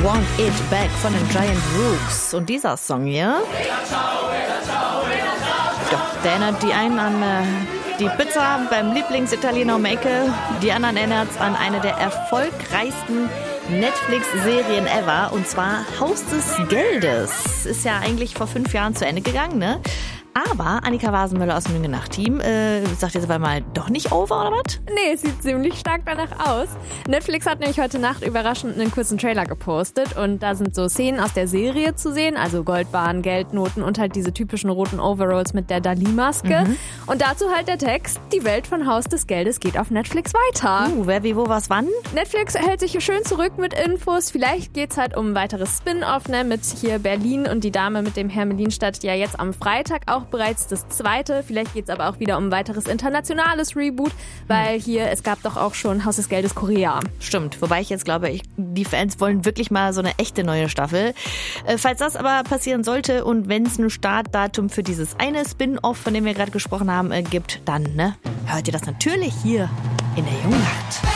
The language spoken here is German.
Want It Back von den Giant Rooks. Und dieser Song hier, doch, der erinnert die einen an die Pizza beim Lieblingsitaliener um die Ecke. Die anderen erinnert es an eine der erfolgreichsten Netflix-Serien ever. Und zwar Haus des Geldes. Ist ja eigentlich vor 5 Jahren zu Ende gegangen, ne? Aber Annika Wasenmöller aus dem Jungen Nacht-Team sagt jetzt aber mal doch nicht over, oder was? Nee, es sieht ziemlich stark danach aus. Netflix hat nämlich heute Nacht überraschend einen kurzen Trailer gepostet und da sind so Szenen aus der Serie zu sehen, also Goldbarren, Geldnoten und halt diese typischen roten Overalls mit der Dali-Maske. Und dazu halt der Text, die Welt von Haus des Geldes geht auf Netflix weiter. Wer, wie, wo, was, wann? Netflix hält sich schön zurück mit Infos. Vielleicht geht's halt um ein weiteres Spin-Off, ne, mit hier Berlin und die Dame mit dem Hermelin startet ja jetzt am Freitag auch bereits das 2. Vielleicht geht's aber auch wieder um ein weiteres internationales Reboot, weil hier, es gab doch auch schon Haus des Geldes Korea. Stimmt, wobei ich jetzt glaube, die Fans wollen wirklich mal so eine echte neue Staffel. Falls das aber passieren sollte und wenn es ein Startdatum für dieses eine Spin-Off, von dem wir gerade gesprochen haben, gibt, dann hört ihr das natürlich hier in der Jungen Nacht.